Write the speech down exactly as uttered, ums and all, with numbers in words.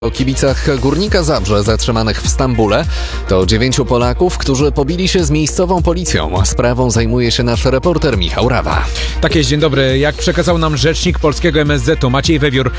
O kibicach Górnika Zabrze zatrzymanych w Stambule to dziewięciu Polaków, którzy pobili się z miejscową policją. Sprawą zajmuje się nasz reporter Michał Rawa. Tak jest, dzień dobry. Jak przekazał nam rzecznik polskiego M S Z-u Maciej Wewiór,